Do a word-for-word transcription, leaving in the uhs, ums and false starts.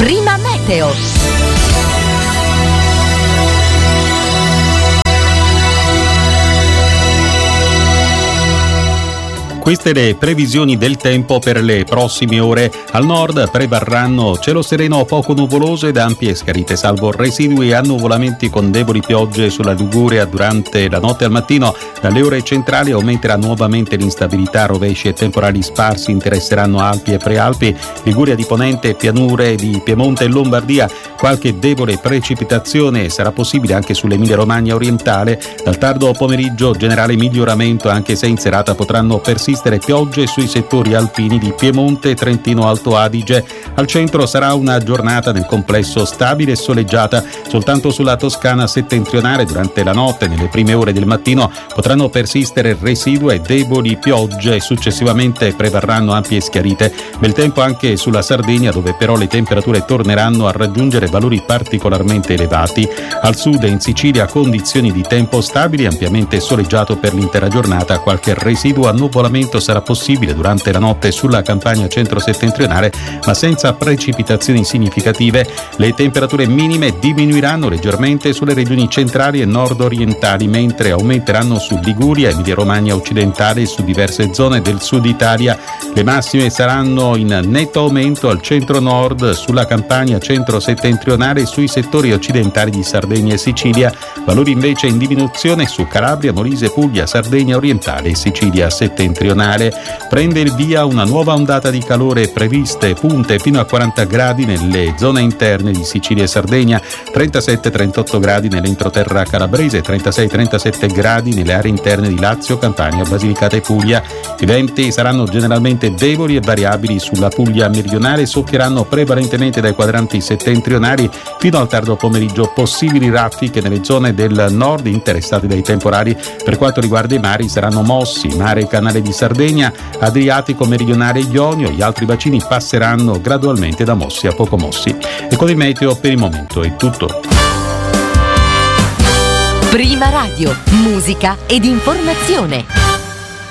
Prima Meteo. Queste le previsioni del tempo per le prossime ore. Al nord prevarranno cielo sereno poco nuvoloso ed ampie schiarite, salvo residui e annuvolamenti con deboli piogge sulla Liguria durante la notte al mattino. Dalle ore centrali aumenterà nuovamente l'instabilità, rovesci e temporali sparsi interesseranno Alpi e Prealpi, Liguria di Ponente, pianure di Piemonte e Lombardia. Qualche debole precipitazione sarà possibile anche sull'Emilia Romagna orientale. Dal tardo pomeriggio generale miglioramento, anche se in serata potranno persistere piogge sui settori alpini di Piemonte e Trentino Alto Adige. Al centro sarà una giornata nel complesso stabile e soleggiata. Soltanto sulla Toscana settentrionale durante la notte e nelle prime ore del mattino potranno persistere residue e deboli piogge, successivamente prevarranno ampie schiarite. Bel tempo anche sulla Sardegna, dove però le temperature torneranno a raggiungere valori particolarmente elevati. Al sud e in Sicilia condizioni di tempo stabili, ampiamente soleggiato per l'intera giornata. Qualche residuo annuvolamento sarà possibile durante la notte sulla Campania centro-settentrionale, ma senza precipitazioni significative. Le temperature minime diminuiranno leggermente sulle regioni centrali e nord-orientali, mentre aumenteranno su Liguria, Emilia-Romagna occidentale e su diverse zone del sud Italia. Le massime saranno in netto aumento al centro-nord, sulla Campania centro-settentrionale e sui settori occidentali di Sardegna e Sicilia. Valori invece in diminuzione su Calabria, Molise, Puglia, Sardegna orientale e Sicilia settentrionale. Prende il via una nuova ondata di calore, previste punte fino a quaranta gradi nelle zone interne di Sicilia e Sardegna, trentasette trentotto gradi nell'entroterra calabrese, trentasei trentasette gradi nelle aree interne di Lazio, Campania, Basilicata e Puglia. I venti saranno generalmente deboli e variabili sulla Puglia meridionale, soffieranno prevalentemente dai quadranti settentrionali fino al tardo pomeriggio, possibili raffiche nelle zone del nord interessate dai temporali. Per quanto riguarda i mari, saranno mossi mare e canale di Sardegna, Adriatico meridionale e Ionio. Gli altri bacini passeranno gradualmente da mossi a poco mossi. E con il meteo per il momento è tutto. Prima Radio, musica ed informazione.